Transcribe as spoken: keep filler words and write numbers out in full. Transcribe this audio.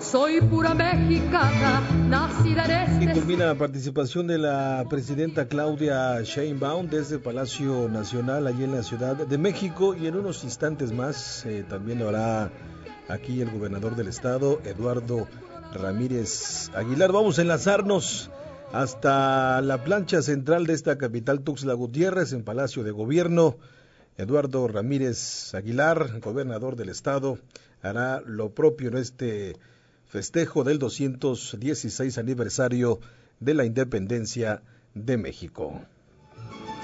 soy pura mexicana, nacida en este... Y culmina la participación de la presidenta Claudia Sheinbaum desde Palacio Nacional, allí en la Ciudad de México, y en unos instantes más eh, también lo hará aquí el gobernador del estado, Eduardo Ramírez Aguilar. Vamos a enlazarnos hasta la plancha central de esta capital, Tuxtla Gutiérrez, en Palacio de Gobierno. Eduardo Ramírez Aguilar, gobernador del estado, hará lo propio en este festejo del doscientos dieciséis aniversario de la independencia de México.